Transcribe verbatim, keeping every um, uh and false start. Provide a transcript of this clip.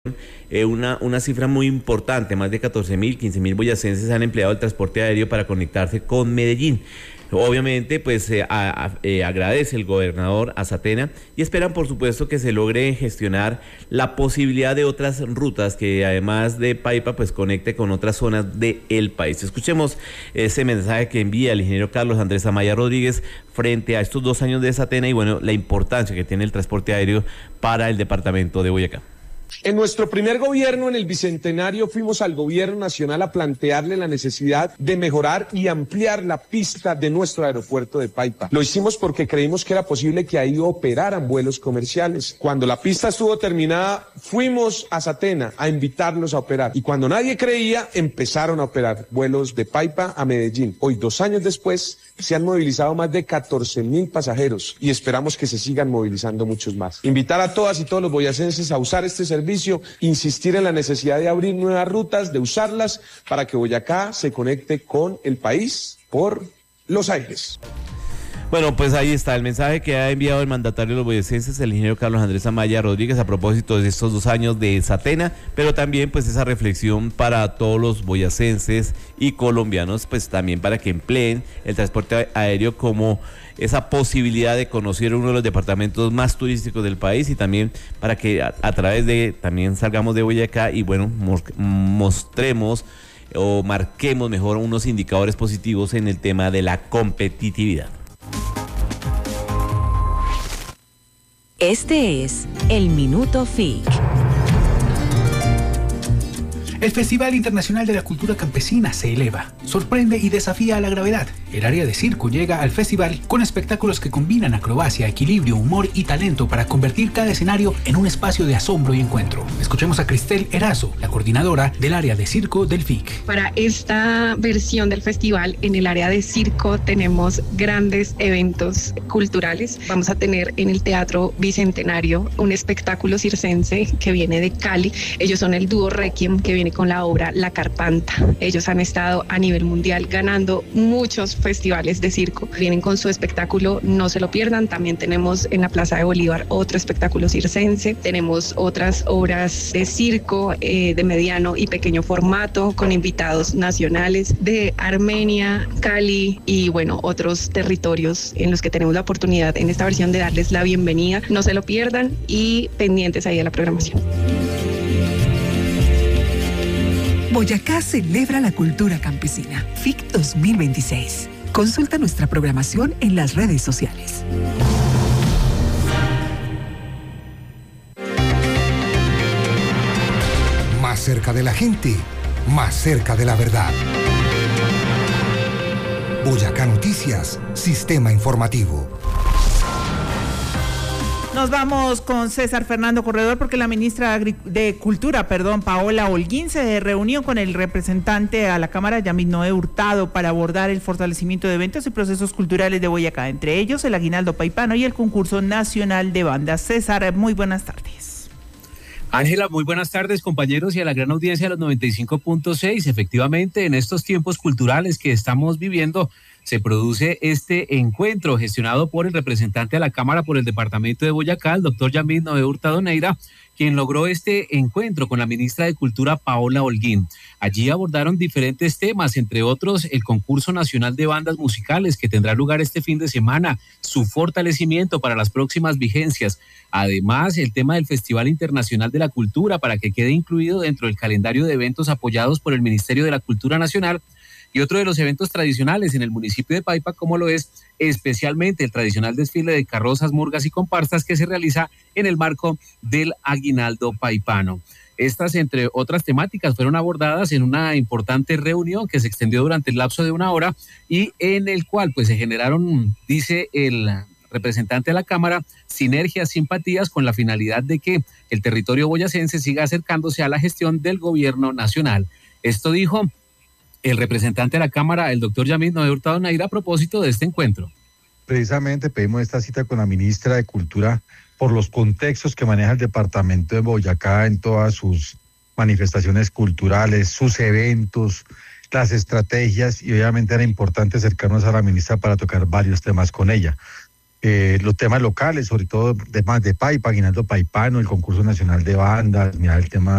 Eh, una, una cifra muy importante, más de catorce mil, quince mil boyacenses han empleado el transporte aéreo para conectarse con Medellín. Obviamente, pues eh, a, a, eh, agradece el gobernador a Zatena y esperan, por supuesto, que se logre gestionar la posibilidad de otras rutas que, además de Paipa, pues conecte con otras zonas del país. Escuchemos ese mensaje que envía el ingeniero Carlos Andrés Amaya Rodríguez frente a estos dos años de Zatena y, bueno, la importancia que tiene el transporte aéreo para el departamento de Boyacá. En nuestro primer gobierno, en el Bicentenario, fuimos al gobierno nacional a plantearle la necesidad de mejorar y ampliar la pista de nuestro aeropuerto de Paipa. Lo hicimos porque creímos que era posible que ahí operaran vuelos comerciales. Cuando la pista estuvo terminada, fuimos a Zatena a invitarlos a operar. Y cuando nadie creía, empezaron a operar vuelos de Paipa a Medellín. Hoy, dos años después, se han movilizado más de catorce mil pasajeros y esperamos que se sigan movilizando muchos más. Invitar a todas y todos los boyacenses a usar este servicio, insistir en la necesidad de abrir nuevas rutas, de usarlas para que Boyacá se conecte con el país por los aires. Bueno, pues ahí está el mensaje que ha enviado el mandatario de los boyacenses, el ingeniero Carlos Andrés Amaya Rodríguez, a propósito de estos dos años de Zatena, pero también pues esa reflexión para todos los boyacenses y colombianos, pues también para que empleen el transporte aéreo como esa posibilidad de conocer uno de los departamentos más turísticos del país y también para que a, a través de, también salgamos de Boyacá y bueno, mostremos o marquemos mejor unos indicadores positivos en el tema de la competitividad. Este es el Minuto F I C. El Festival Internacional de la Cultura Campesina se eleva, sorprende y desafía a la gravedad. El área de circo llega al festival con espectáculos que combinan acrobacia, equilibrio, humor y talento para convertir cada escenario en un espacio de asombro y encuentro. Escuchemos a Cristel Erazo, la coordinadora del área de circo del F I C. Para esta versión del festival, en el área de circo tenemos grandes eventos culturales. Vamos a tener en el Teatro Bicentenario un espectáculo circense que viene de Cali. Ellos son el dúo Requiem que viene con la obra La Carpanta. Ellos han estado a nivel mundial ganando muchos festivales de circo. Vienen con su espectáculo, no se lo pierdan. También tenemos en la Plaza de Bolívar otro espectáculo circense. Tenemos otras obras de circo eh, de mediano y pequeño formato con invitados nacionales de Armenia, Cali y bueno, otros territorios en los que tenemos la oportunidad en esta versión de darles la bienvenida. No se lo pierdan y pendientes ahí de la programación. Boyacá celebra la cultura campesina. F I C dos mil veintiséis. Consulta nuestra programación en las redes sociales. Más cerca de la gente, más cerca de la verdad. Boyacá Noticias, Sistema Informativo. Nos vamos con César Fernando Corredor porque la ministra de Cultura, perdón, Paola Holguín, se reunió con el representante a la Cámara, Yamid Noé Hurtado, para abordar el fortalecimiento de eventos y procesos culturales de Boyacá, entre ellos el Aguinaldo Paipano y el Concurso Nacional de Bandas. César, muy buenas tardes. Ángela, muy buenas tardes, compañeros, y a la gran audiencia de los noventa y cinco punto seis. Efectivamente, en estos tiempos culturales que estamos viviendo, se produce este encuentro gestionado por el representante a la Cámara por el departamento de Boyacá, el doctor Yamid Noé Hurtado Neira, quien logró este encuentro con la ministra de Cultura, Paola Holguín. Allí abordaron diferentes temas, entre otros el concurso nacional de bandas musicales que tendrá lugar este fin de semana, su fortalecimiento para las próximas vigencias. Además, el tema del Festival Internacional de la Cultura para que quede incluido dentro del calendario de eventos apoyados por el Ministerio de la Cultura Nacional, y otro de los eventos tradicionales en el municipio de Paipa, como lo es especialmente el tradicional desfile de carrozas, murgas y comparsas que se realiza en el marco del Aguinaldo Paipano. Estas, entre otras temáticas, fueron abordadas en una importante reunión que se extendió durante el lapso de una hora y en el cual pues se generaron, dice el representante de la Cámara, sinergias, simpatías con la finalidad de que el territorio boyacense siga acercándose a la gestión del gobierno nacional. Esto dijo el representante de la Cámara, el doctor Yamid Noé Hurtado Neira, a propósito de este encuentro. Precisamente pedimos esta cita con la ministra de Cultura por los contextos que maneja el departamento de Boyacá en todas sus manifestaciones culturales, sus eventos, las estrategias, y obviamente era importante acercarnos a la ministra para tocar varios temas con ella. eh, los temas locales, sobre todo temas de Paipa, Aguinaldo Paipano, el concurso nacional de bandas, mirar el tema